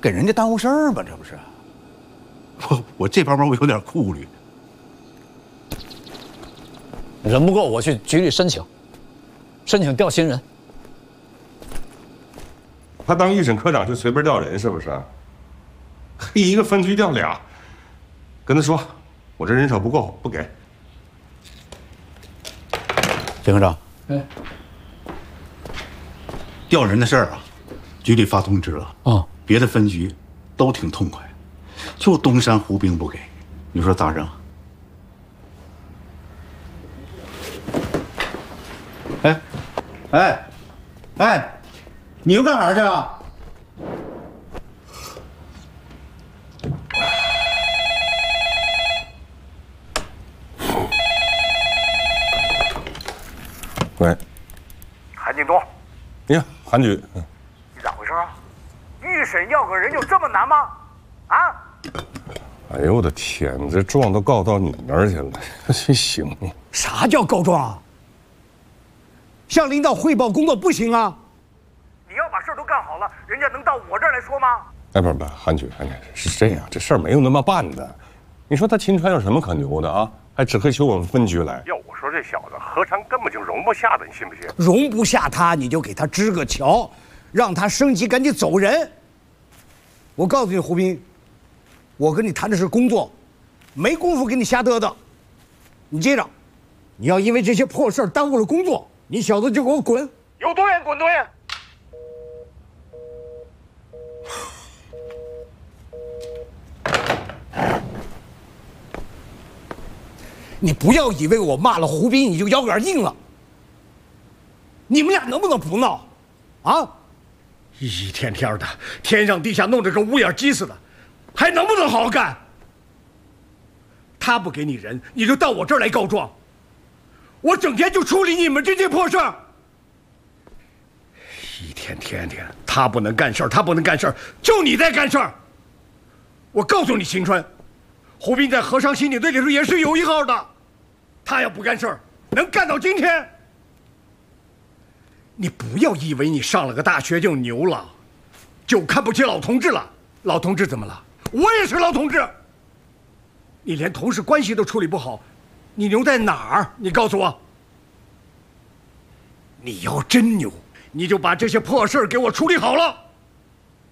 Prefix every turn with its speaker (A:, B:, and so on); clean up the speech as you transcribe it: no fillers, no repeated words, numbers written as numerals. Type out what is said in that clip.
A: 给人家耽误事儿吧？这不是？我这方面我有点顾虑。
B: 人不够，我去局里申请调新人。
C: 他当一审科长就随便调人是不是？一个分局调俩，跟他说，我这人手不够，不给。
A: 田科长，
B: 哎，
A: 调人的事儿啊，局里发通知了
B: 啊，
A: 别的分局都挺痛快，就东山胡兵不给，你说咋整？哎，你又干啥去啊？
C: 喂，
D: 韩京东，
C: 呀，韩局，
D: 你咋回事啊？一审要个人就这么难吗？啊？
C: 哎呦我的天，这状都告到你那儿去了，这行吗？
E: 啥叫告状啊？向领导汇报工作不行啊？
D: 你要把事儿都干好了，人家能到我这儿来说吗？
C: 哎，不，韩局，是这样，这事儿没有那么办的。你说他秦川有什么可牛的啊？还指挥起我们分局来？
D: 要我说，这小子何尝根本就容不下的，你信不信？
E: 容不下他，你就给他支个桥，让他升级，赶紧走人。我告诉你，胡斌，我跟你谈的是工作，没工夫给你瞎嘚嘚。你接着，你要因为这些破事儿耽误了工作，你小子就给我滚！
D: 有多远滚多远。
E: 你不要以为我骂了胡斌你就腰杆硬了。你们俩能不能不闹？啊！一天天的，天上地下弄得跟乌眼鸡似的，还能不能好好干？他不给你人，你就到我这儿来告状。我整天就处理你们这些破事儿。一天天的，他不能干事儿，他不能干事儿，就你在干事儿。我告诉你，秦川，胡斌在和尚刑警队里头也是有一号的。他要不干事儿，能干到今天？你不要以为你上了个大学就牛了，就看不起老同志了。老同志怎么了？我也是老同志。你连同事关系都处理不好，你牛在哪儿？你告诉我。你要真牛，你就把这些破事儿给我处理好了。